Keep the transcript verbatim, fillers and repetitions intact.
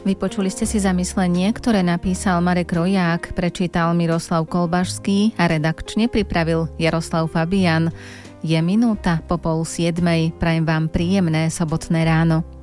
Vypočuli ste si zamyslenie, ktoré napísal Marek Roják, prečítal Miroslav Kolbašský a redakčne pripravil Jaroslav Fabian. Je minúta po pol siedmej. Prajem vám príjemné sobotné ráno.